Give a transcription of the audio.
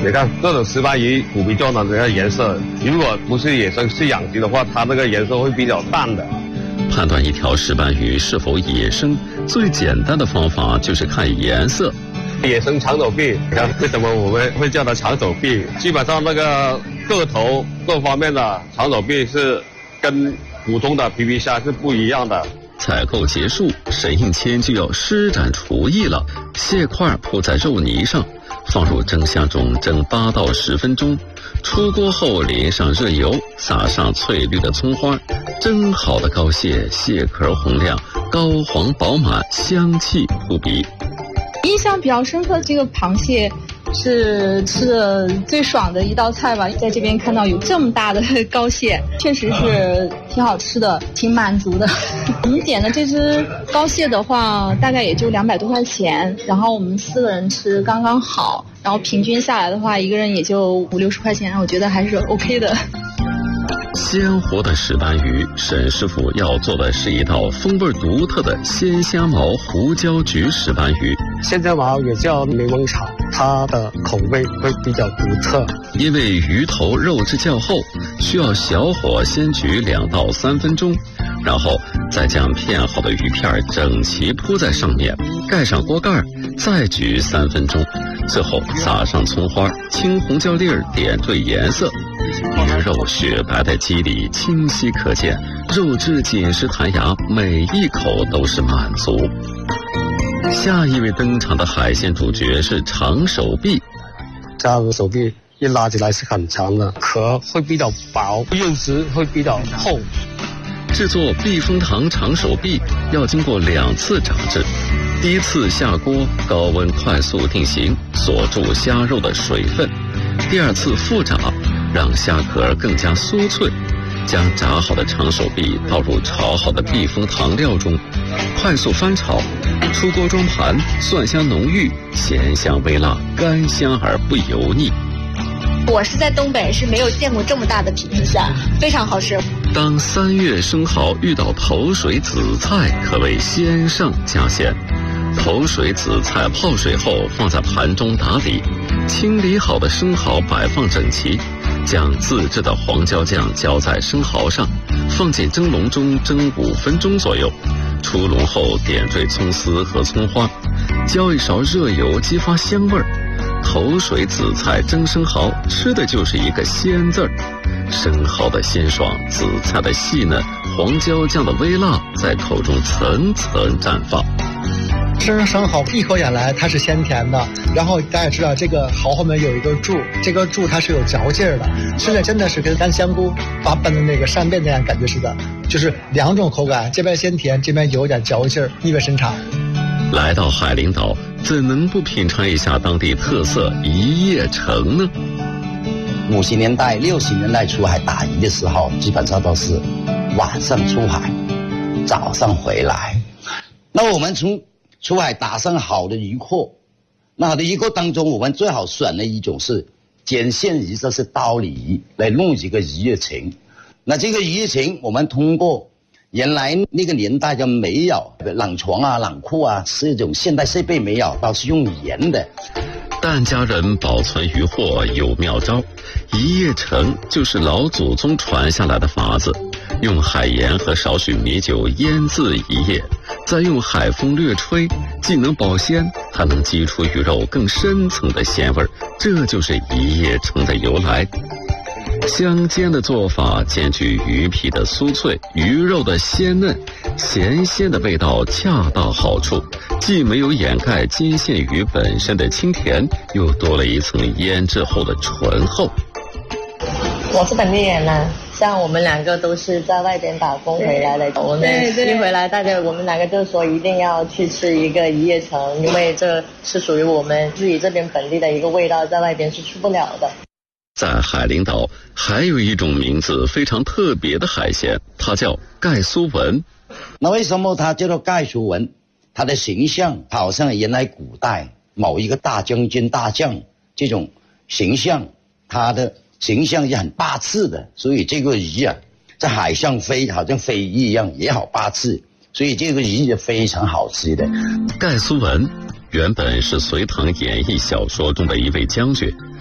你看这种石斑鱼虎皮状的这个颜色，如果不是野生是养殖的话，它那个颜色会比较淡的。 判断一条石斑鱼是否野生，最简单的方法就是看颜色。 野生长手臂，你看为什么我们会叫它长手臂？基本上那个个头各方面的长手臂是跟普通的皮皮虾是不一样的。 采购结束，沈应谦就要施展厨艺了。蟹块铺在肉泥上，放入蒸箱中蒸8到10分钟。出锅后淋上热油，撒上翠绿的葱花。蒸好的膏蟹，蟹壳红亮，膏黄饱满，香气扑鼻。 印象比较深刻，这个螃蟹是吃的最爽的一道菜吧。在这边看到有这么大的膏蟹，确实是挺好吃的，挺满足的。我们点的这只膏蟹的话，大概也就200多块钱，然后我们4个人吃刚刚好，然后平均下来的话，一个人也就50-60块钱，我觉得还是 OK 的。 鲜活的石斑鱼，沈师傅要做的是一道风味独特的鲜虾毛胡椒焗石斑鱼。 鲜虾毛也叫柠檬炒，它的口味会比较独特。 因为鱼头肉质较厚，需要小火先焗2到3分钟，然后再将片好的鱼片整齐铺在上面，盖上锅盖，再焗3分钟，最后撒上葱花、青红椒粒儿点缀颜色。鱼肉雪白的肌理清晰可见，肉质紧实弹牙，每一口都是满足。下一位登场的海鲜主角是长手臂。 这个手臂一拉起来是很长的，壳会比较薄，肉质会比较厚。 制作避风塘长手臂要经过2次炸制，第一次下锅高温快速定型，锁住虾肉的水分；第2次复炸，让虾壳更加酥脆。将炸好的长手臂倒入炒好的避风塘料中，快速翻炒。出锅装盘，蒜香浓郁，咸香微辣，甘香而不油腻。 我是在东北是没有见过这么大的皮皮虾，非常好吃。 当3月生蚝遇到头水紫菜，可谓鲜上加鲜。头水紫菜泡水后放在盘中打底，清理好的生蚝摆放整齐，将自制的黄椒酱浇在生蚝上，放进蒸笼中蒸5分钟左右。出笼后点缀葱丝和葱花，浇一勺热油激发香味儿。头水紫菜蒸生蚝，吃的就是一个鲜字儿。生蚝的鲜爽，紫菜的细嫩，黄椒酱的微辣，在口中层层绽放。 生蚝一口眼来它是鲜甜的，然后大家知道这个蚝后面有一个柱，这个柱它是有嚼劲儿的，吃的真的是跟干香菇发拌的那个扇贝那样感觉似的，就是2种口感，这边鲜甜，这边有点嚼劲儿，意味深长。 来到海陵岛，怎能不品尝一下当地特色一夜城呢 ？50年代、60年代出海打鱼的时候，基本上都是晚上出海，早上回来。那我们从出海打上好的鱼货，那好的鱼货当中，我们最好选的一种是捡现鱼，这是刀鲤鱼，来弄一个一夜情。那这个一夜情，我们通过原来那个年代就没有冷床啊、冷库啊，是一种现代设备没有，都是用盐的。 疍家人保存鱼货有妙招，一夜城就是老祖宗传下来的法子，用海盐和少许米酒腌制一夜，再用海风略吹，既能保鲜，还能激出鱼肉更深层的鲜味，这就是一夜城的由来。香煎的做法兼具鱼皮的酥脆、鱼肉的鲜嫩，咸鲜的味道恰到好处，既没有掩盖煎线鱼本身的清甜，又多了一层腌制后的醇厚。 我是本地人呢，像我们2个都是在外边打工回来的，我们一回来，我们2个就说一定要去吃一个一夜城，因为这是属于我们自己这边本地的一个味道，在外边是吃不了的。 在海陵岛还有一种名字非常特别的海鲜，它叫盖苏文。 那为什么它叫做盖苏文？它的形象好像原来古代某一个大将军大将这种形象，它的形象也很霸气的，所以这个鱼啊在海上飞，好像飞鱼一样，也好霸气，所以这个鱼也非常好吃的。 盖苏文原本是隋唐演义小说中的一位将军，